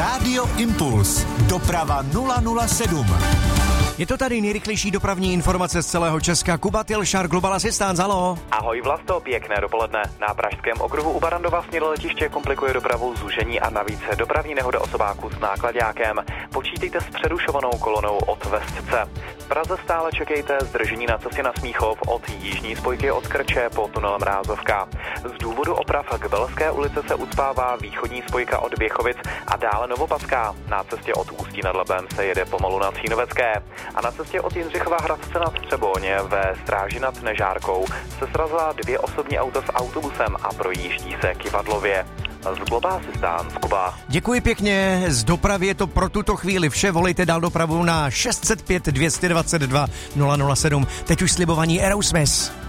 Rádio Impuls. Doprava 007. Je to tady nejrychlejší dopravní informace z celého Česka. Kuba Tilšar, Global Assistance, halo. Ahoj Vlasto, pěkné dopoledne. Na pražském okruhu u Barandova směr letiště komplikuje dopravu zúžení a navíc dopravní nehoda osobáků s náklaďákem. Počítejte s přerušovanou kolonou od Vestce. V Praze stále čekejte zdržení na cestě na Smíchov od jižní spojky od Krče po tunel Mrázovka. Z důvodu oprav k Velské ulici se ucpává východní spojka od Běchovic a dále Novopaská. Na cestě od Ústí nad Labem se jede pomalu na Cínovecké. A na cestě od Jindřichova Hradce nad Třeboň ve Stráži nad Nežárkou se srazila 2 osobní auta s autobusem a projíždí se Kyvadlově. Z Global Assistance, Kuba. Děkuji pěkně, z dopravy je to pro tuto chvíli vše, volejte dál dopravu na 605 222 007. Teď už slibovaní Aerosmith.